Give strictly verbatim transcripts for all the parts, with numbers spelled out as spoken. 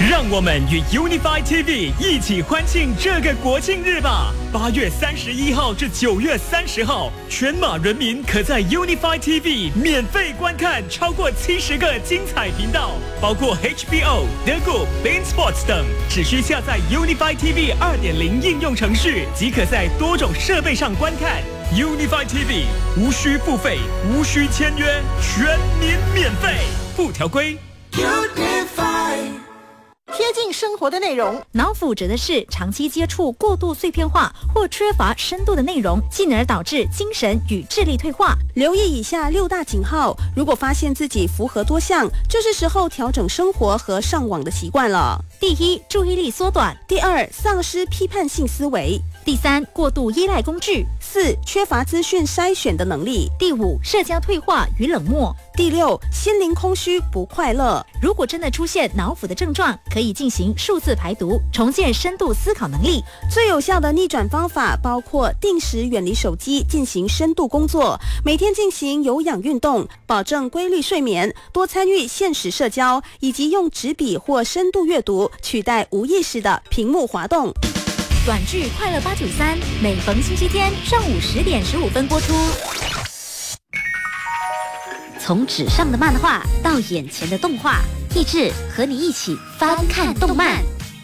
让我们与 Unify T V 一起欢庆这个国庆日吧！八月三十一号至九月三十号，全马人民可在 Unify T V 免费观看超过七十个精彩频道，包括 H B O、The Good、Bein Sports 等。只需下载 Unify T V 二点零 应用程序，即可在多种设备上观看。Unify T V 无需付费，无需签约，全民免费，附条规。Unify。 贴近生活的内容， 脑腐指的是长期接触过度碎片化或缺乏深度的内容，进而导致精神与智力退化。 留意以下六大警号，如果发现自己符合多项，就是时候调整生活和上网的习惯了。 第一，注意力缩短； 第二，丧失批判性思维； 第三，过度依赖工具； 四，缺乏资讯筛选的能力； 第五，社交退化与冷漠； 第六，心灵空虚不快乐。 如果真的出现脑腐的症状，可以进行数字排毒，重建深度思考能力。 最有效的逆转方法包括定时远离手机，进行深度工作，每天进行有氧运动，保证规律睡眠，多参与现实社交，以及用纸笔或深度阅读取代无意识的屏幕滑动。 短剧《快乐八九三》每逢星期天上午十点十五分播出。从纸上的漫画到眼前的动画，益智和你一起翻看动漫。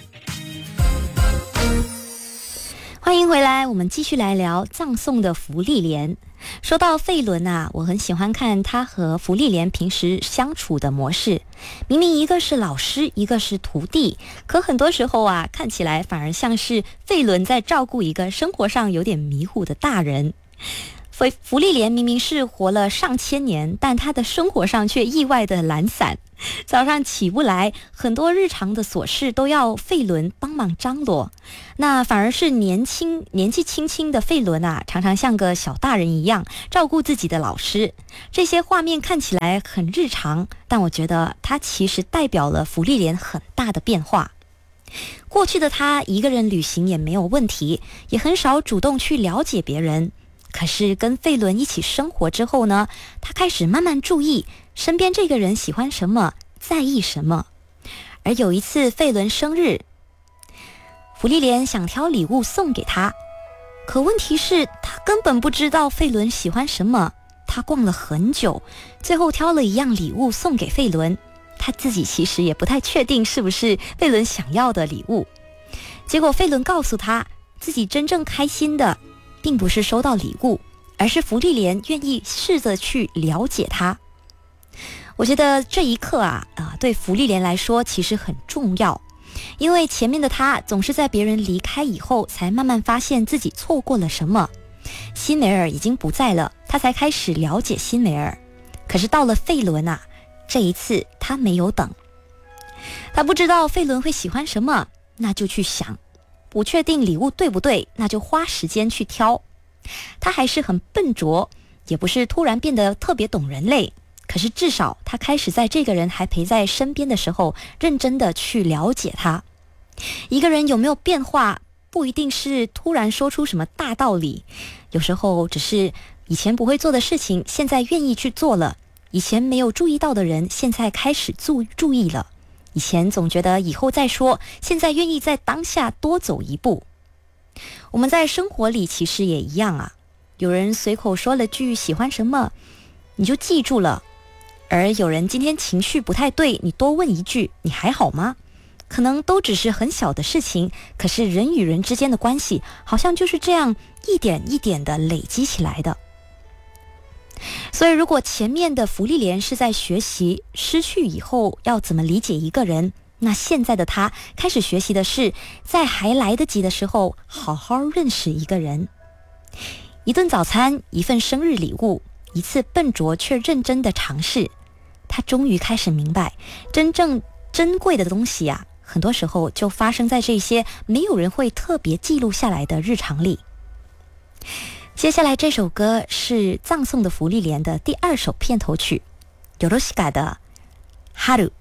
欢迎回来，我们继续来聊葬送的芙莉莲。说到费伦啊，我很喜欢看他和芙莉莲平时相处的模式。明明一个是老师，一个是徒弟，可很多时候啊，看起来反而像是费伦在照顾一个生活上有点迷糊的大人。芙莉莲明明是活了上千年，但她的生活上却意外的懒散，早上起不来，很多日常的琐事都要费伦帮忙张罗。那反而是年轻年纪轻轻的费伦啊，常常像个小大人一样照顾自己的老师。这些画面看起来很日常，但我觉得它其实代表了芙莉莲很大的变化。过去的她一个人旅行也没有问题，也很少主动去了解别人。可是跟费伦一起生活之后呢，他开始慢慢注意身边这个人喜欢什么，在意什么。而有一次费伦生日，芙莉莲想挑礼物送给他，可问题是他根本不知道费伦喜欢什么。他逛了很久，最后挑了一样礼物送给费伦，他自己其实也不太确定是不是费伦想要的礼物。结果费伦告诉他，自己真正开心的并不是收到礼物，而是芙莉莲愿意试着去了解他。我觉得这一刻啊，啊，对芙莉莲来说其实很重要，因为前面的他总是在别人离开以后，才慢慢发现自己错过了什么。辛梅尔已经不在了，他才开始了解辛梅尔。可是到了费伦啊，这一次他没有等，他不知道费伦会喜欢什么，那就去想。不确定礼物对不对，那就花时间去挑。他还是很笨拙，也不是突然变得特别懂人类，可是至少他开始在这个人还陪在身边的时候，认真的去了解他。一个人有没有变化，不一定是突然说出什么大道理，有时候只是以前不会做的事情，现在愿意去做了；以前没有注意到的人，现在开始注注意了。以前总觉得以后再说，现在愿意在当下多走一步。我们在生活里其实也一样啊，有人随口说了句喜欢什么，你就记住了；而有人今天情绪不太对，你多问一句你还好吗？可能都只是很小的事情，可是人与人之间的关系好像就是这样一点一点的累积起来的。所以如果前面的芙莉莲是在学习失去以后要怎么理解一个人，那现在的他开始学习的是在还来得及的时候好好认识一个人。一顿早餐，一份生日礼物，一次笨拙却认真的尝试，他终于开始明白，真正珍贵的东西啊，很多时候就发生在这些没有人会特别记录下来的日常里。接下来这首歌是葬送的芙莉莲的第二首片头曲，Yorushika的《春》。